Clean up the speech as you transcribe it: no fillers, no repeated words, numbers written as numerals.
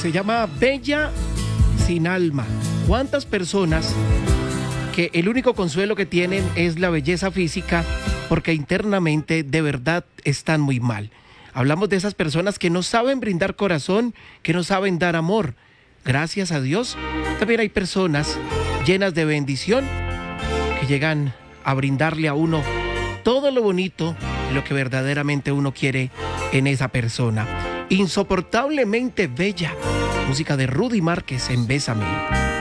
Se llama Bella sin alma. ¿Cuántas personas que el único consuelo que tienen es la belleza física porque internamente de verdad están muy mal? Hablamos de esas personas que no saben brindar corazón, que no saben dar amor. Gracias a Dios, también hay personas llenas de bendición que llegan a brindarle a uno todo lo bonito y lo que verdaderamente uno quiere en esa persona. Insoportablemente bella. Música de Rudy Márquez en Bésame.